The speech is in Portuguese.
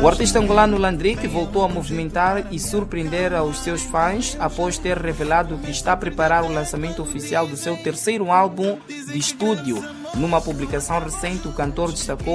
O artista angolano Landrick voltou a movimentar e surpreender aos seus fãs após ter revelado que está a preparar o lançamento oficial do seu terceiro álbum de estúdio. Numa publicação recente, o cantor destacou